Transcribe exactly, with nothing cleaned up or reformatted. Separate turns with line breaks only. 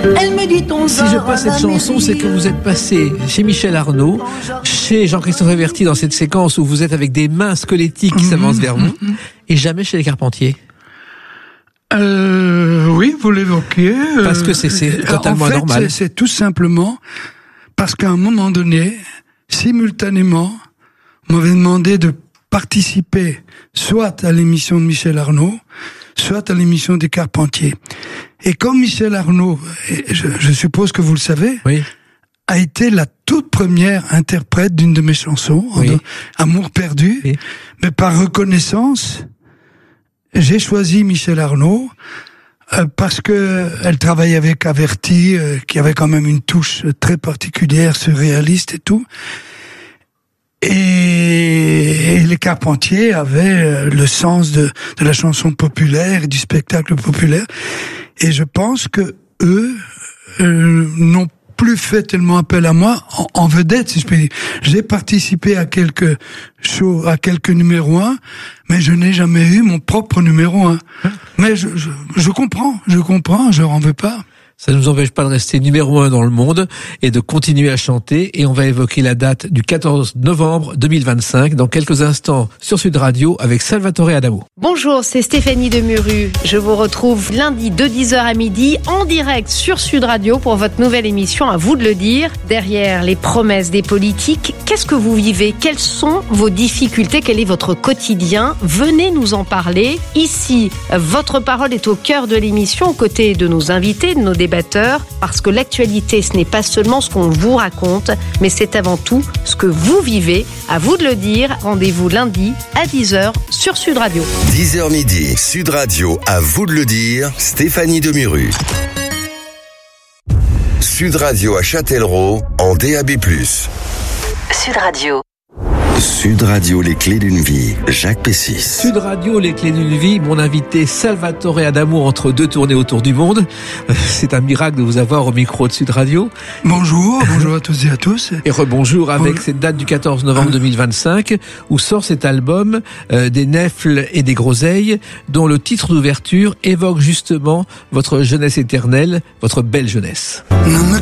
Elle me dit ton
Si je passe cette chanson, c'est que vous êtes passé chez Michel Arnaud, chez Jean-Christophe Averty dans cette séquence où vous êtes avec des mains squelettiques qui mmh, s'avancent vers vous, mmh. et jamais chez les Carpentiers.
Euh, oui, vous l'évoquez.
Parce que c'est, c'est totalement
en fait,
anormal.
C'est, c'est tout simplement parce qu'à un moment donné, simultanément, on m'avait demandé de participer soit à l'émission de Michel Arnaud, soit à l'émission des Carpentiers. Et comme Michel Arnaud, je, je suppose que vous le savez,
oui.
a été la toute première interprète d'une de mes chansons,
oui.
Amour perdu, oui. mais par reconnaissance, j'ai choisi Michel Arnaud euh, parce que elle travaillait avec Averty, euh, qui avait quand même une touche très particulière, surréaliste et tout. Et, et les Carpentiers avaient le sens de, de la chanson populaire et du spectacle populaire. Et je pense que eux euh, n'ont plus fait tellement appel à moi en, en vedette, si je peux dire. J'ai participé à quelques shows, à quelques numéros un, mais je n'ai jamais eu mon propre numéro un. Mais je, je, je comprends, je comprends, je n'en veux pas.
Ça ne nous empêche pas de rester numéro un dans le monde et de continuer à chanter. Et on va évoquer la date du quatorze novembre deux mille vingt-cinq dans quelques instants sur Sud Radio avec Salvatore Adamo.
Bonjour, c'est Stéphanie Demuru. Je vous retrouve lundi de dix heures à midi en direct sur Sud Radio pour votre nouvelle émission À vous de le dire. Derrière les promesses des politiques, qu'est-ce que vous vivez? Quelles sont vos difficultés? Quel est votre quotidien? Venez nous en parler. Ici, votre parole est au cœur de l'émission aux côtés de nos invités, de nos débatteurs. Parce que l'actualité, ce n'est pas seulement ce qu'on vous raconte, mais c'est avant tout ce que vous vivez. À vous de le dire. Rendez-vous lundi à dix heures sur Sud Radio.
dix heures midi, Sud Radio, à vous de le dire, Stéphanie Demuru. Sud Radio à Châtellerault, en D A B plus.
Sud Radio.
Sud Radio, les clés d'une vie, Jacques Pessis.
Sud Radio, les clés d'une vie, mon invité Salvatore Adamo entre deux tournées autour du monde. C'est un miracle de vous avoir au micro de Sud Radio.
Bonjour, bonjour à tous et à tous.
Et rebonjour avec bonjour. Cette date du quatorze novembre deux mille vingt-cinq où sort cet album euh, des Nèfles et des Groseilles dont le titre d'ouverture évoque justement votre jeunesse éternelle, votre belle jeunesse.